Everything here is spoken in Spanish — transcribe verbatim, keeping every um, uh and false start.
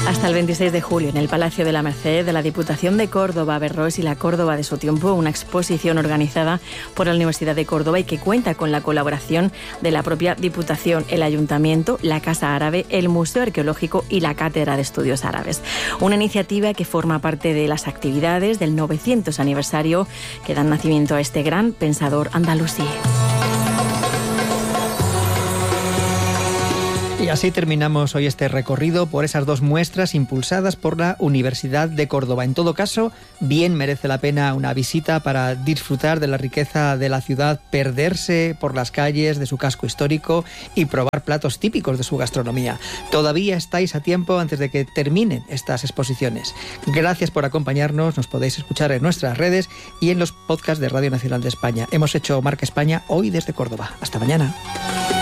Hasta el veintiséis de julio, en el Palacio de la Merced de la Diputación de Córdoba, Averroes y la Córdoba de su tiempo, una exposición organizada por la Universidad de Córdoba y que cuenta con la colaboración de la propia Diputación, el Ayuntamiento, la Casa Árabe, el Museo Arqueológico y la Cátedra de Estudios Árabes. Una iniciativa que forma parte de las actividades del novecientos aniversario que dan nacimiento a este gran pensador andalusí. Y así terminamos hoy este recorrido por esas dos muestras impulsadas por la Universidad de Córdoba. En todo caso, bien merece la pena una visita para disfrutar de la riqueza de la ciudad, perderse por las calles de su casco histórico y probar platos típicos de su gastronomía. Todavía estáis a tiempo antes de que terminen estas exposiciones. Gracias por acompañarnos, nos podéis escuchar en nuestras redes y en los podcasts de Radio Nacional de España. Hemos hecho Marca España hoy desde Córdoba. Hasta mañana.